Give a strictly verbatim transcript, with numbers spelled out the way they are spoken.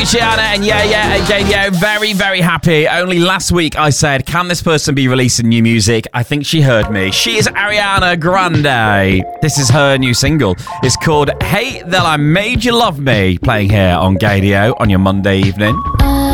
Shiana and yeah, yeah, again, yeah, very, very happy. Only last week I said, can this person be releasing new music? I think she heard me. She is Ariana Grande. This is her new single. It's called Hate That I Made You Love Me, playing here on Gaydio on your Monday evening.